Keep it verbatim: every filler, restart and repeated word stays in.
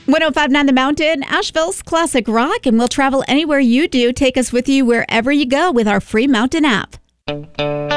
one oh five point nine The Mountain, Asheville's classic rock, and we'll travel anywhere you do. Take us with you wherever you go with our free Mountain app.